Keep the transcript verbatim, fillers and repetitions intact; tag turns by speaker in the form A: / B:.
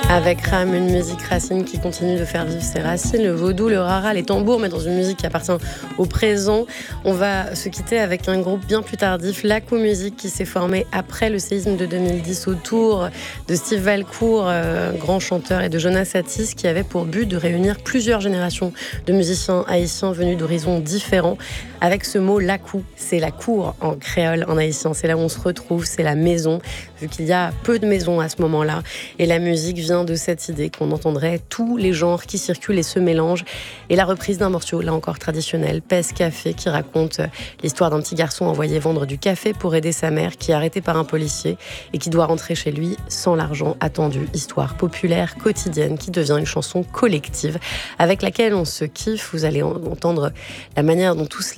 A: Avec Ram, une musique racine qui continue de faire vivre ses racines, le vaudou, le rara, les tambours, mais dans une musique qui appartient au présent. On va se quitter avec un groupe bien plus tardif, Lakou Music, qui s'est formé après le séisme de deux mille dix autour de Steve Valcourt, euh, grand chanteur, et de Jonas Satis, qui avait pour but de réunir plusieurs générations de musiciens haïtiens venus d'horizons différents. Avec ce mot Lakou, c'est la cour en créole, en haïtien. C'est là où on se retrouve, c'est la maison, vu qu'il y a peu de maisons à ce moment-là. Et la musique vient de cette idée qu'on entendrait tous les genres qui circulent et se mélangent. Et la reprise d'un morceau, là encore traditionnel, Pèse Café, qui raconte l'histoire d'un petit garçon envoyé vendre du café pour aider sa mère, qui est arrêtée par un policier et qui doit rentrer chez lui sans l'argent attendu. Histoire populaire, quotidienne, qui devient une chanson collective avec laquelle on se kiffe. Vous allez entendre la manière dont tous